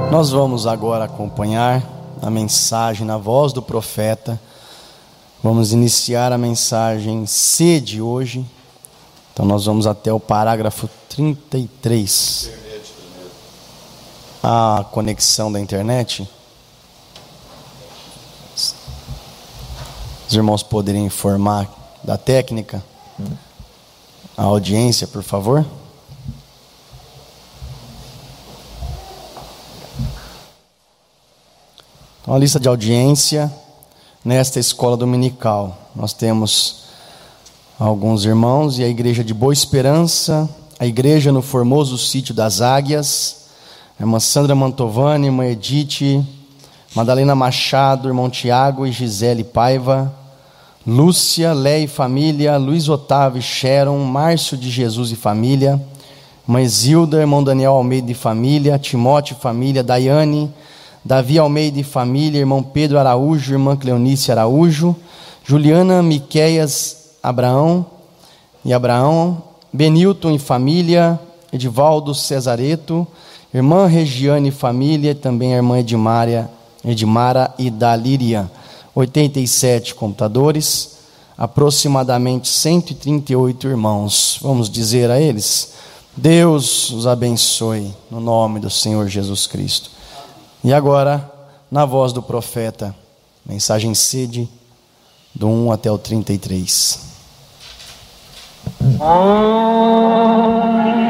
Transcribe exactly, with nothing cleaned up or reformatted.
Nós vamos agora acompanhar a mensagem na voz do profeta. Vamos iniciar a mensagem C de hoje. Então nós vamos até o parágrafo trinta e três. A conexão da internet. Os irmãos poderiam informar da técnica? A audiência, por favor. Então, a lista de audiência nesta escola dominical. Nós temos alguns irmãos e a igreja de Boa Esperança, a igreja no Formoso Sítio das Águias, a irmã Sandra Mantovani, irmã Edith, Madalena Machado, irmão Tiago e Gisele Paiva, Lúcia, Lé e família, Luiz Otávio e Sharon, Márcio de Jesus e família, irmã Isilda, irmão Daniel Almeida e família, Timóteo e família, Daiane, Davi Almeida e família, irmão Pedro Araújo, irmã Cleonice Araújo, Juliana Miqueias Abraão e Abraão, Benilton e família, Edivaldo Cesareto, irmã Regiane e família, também a irmã Edmária, Edmara e Dalíria. oitenta e sete computadores, aproximadamente cento e trinta e oito irmãos. Vamos dizer a eles: Deus os abençoe, no nome do Senhor Jesus Cristo. E agora, na voz do profeta, mensagem C, do um até o trinta e três. Ah.